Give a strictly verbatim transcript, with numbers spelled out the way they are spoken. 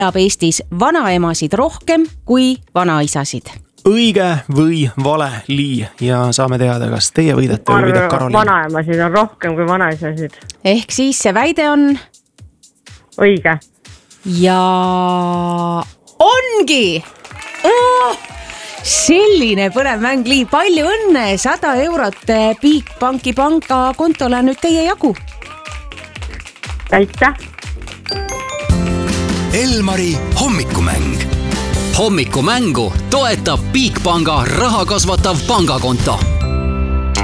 elab Eestis vanaemasid rohkem kui vanaisasid? Õige või vale, Lii, ja saame teada, kas teie võidate või võidab Karoliin. Vanaemasid on rohkem kui vanaisasid. Ehk siis see väide on õige. Ja ongi oh! selline põnev mäng, Lii, palju õnne, sada eurot Bigbanki panga kontole nüüd teie jagu. Aitäh. Elmari hommikumäng. Hommikumängu toetab Bigpanga raha kasvatav pangakonto.